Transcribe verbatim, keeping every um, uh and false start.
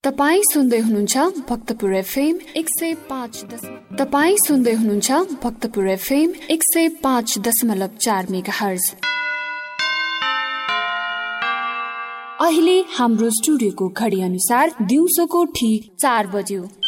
तपाईँ सुन्दै हुनुहुन्छ भक्तपुर एफएम एक सय पाँच दशमलव तपाईँ सुन्दै हुनुहुन्छ भक्तपुर एफएम एक सय पाँच दशमलव चार मेगाहर्ज। अहिले हाम्रो स्टुडियोको घडी अनुसार दिउँसोको ठीक चार बज्यो।